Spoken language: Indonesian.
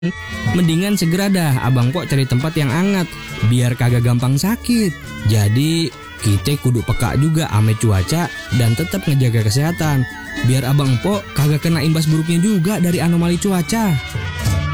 Mendingan segera dah abang pok cari tempat yang hangat biar kagak gampang sakit. Jadi kita kudu peka juga ame cuaca dan tetap ngejaga kesehatan biar abang pok kagak kena imbas buruknya juga dari anomali cuaca.